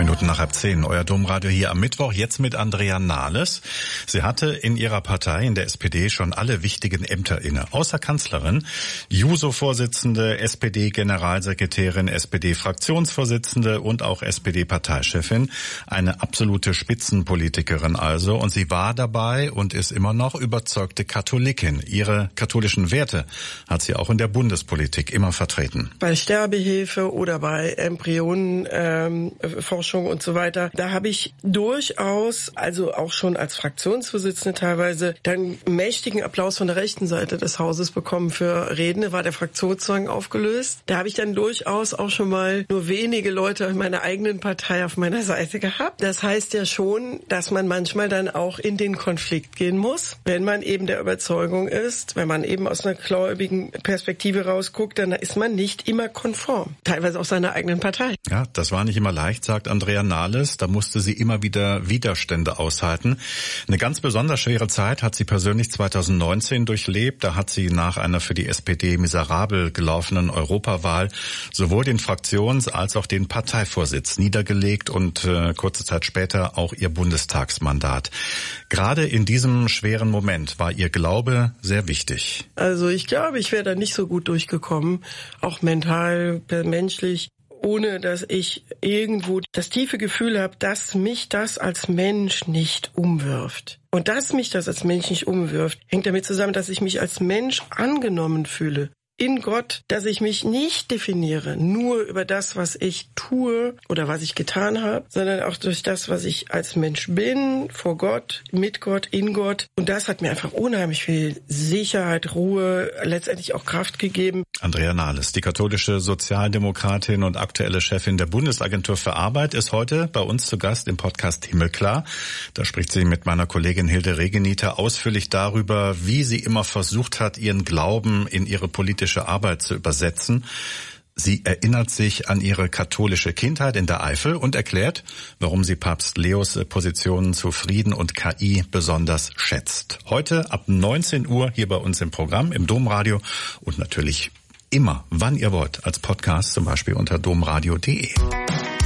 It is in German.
Minuten nach 11:30, euer Domradio hier am Mittwoch, jetzt mit Andrea Nahles. Sie hatte in ihrer Partei, in der SPD, schon alle wichtigen Ämter inne, außer Kanzlerin, Juso-Vorsitzende, SPD-Generalsekretärin, SPD-Fraktionsvorsitzende und auch SPD-Parteichefin. Eine absolute Spitzenpolitikerin also. Und sie war dabei und ist immer noch überzeugte Katholikin. Ihre katholischen Werte hat sie auch in der Bundespolitik immer vertreten. Bei Sterbehilfe oder bei Embryonenforschung und so weiter, da habe ich durchaus, also auch schon als Fraktionsvorsitzende teilweise, dann mächtigen Applaus von der rechten Seite des Hauses bekommen für Reden. Da war der Fraktionszwang aufgelöst. Da habe ich dann durchaus auch schon mal nur wenige Leute in meiner eigenen Partei auf meiner Seite gehabt. Das heißt ja schon, dass man manchmal dann auch in den Konflikt gehen muss, wenn man eben der Überzeugung ist, wenn man eben aus einer gläubigen Perspektive rausguckt, dann ist man nicht immer konform. Teilweise auch seiner eigenen Partei. Ja, das war nicht immer leicht, sagt Andrea Nahles. Da musste sie immer wieder Widerstände aushalten. Eine ganz besonders schwere Zeit hat sie persönlich 2019 durchlebt. Da hat sie nach einer für die SPD miserabel gelaufenen Europawahl sowohl den Fraktions- als auch den Parteivorsitz niedergelegt und kurze Zeit später auch ihr Bundestagsmandat. Gerade in diesem schweren Moment war ihr Glaube sehr wichtig. Also ich glaube, ich wäre da nicht so gut durchgekommen, auch mental, menschlich, ohne dass ich irgendwo das tiefe Gefühl habe, dass mich das als Mensch nicht umwirft. Und dass mich das als Mensch nicht umwirft, hängt damit zusammen, dass ich mich als Mensch angenommen fühle. In Gott, dass ich mich nicht definiere, nur über das, was ich tue oder was ich getan habe, sondern auch durch das, was ich als Mensch bin, vor Gott, mit Gott, in Gott. Und das hat mir einfach unheimlich viel Sicherheit, Ruhe, letztendlich auch Kraft gegeben. Andrea Nahles, die katholische Sozialdemokratin und aktuelle Chefin der Bundesagentur für Arbeit, ist heute bei uns zu Gast im Podcast Himmelklar. Da spricht sie mit meiner Kollegin Hilde Regeniter ausführlich darüber, wie sie immer versucht hat, ihren Glauben in ihre politische Arbeit zu übersetzen. Sie erinnert sich an ihre katholische Kindheit in der Eifel und erklärt, warum sie Papst Leos Positionen zu Frieden und KI besonders schätzt. Heute ab 19 Uhr hier bei uns im Programm, im Domradio und natürlich immer, wann ihr wollt, als Podcast, zum Beispiel unter domradio.de.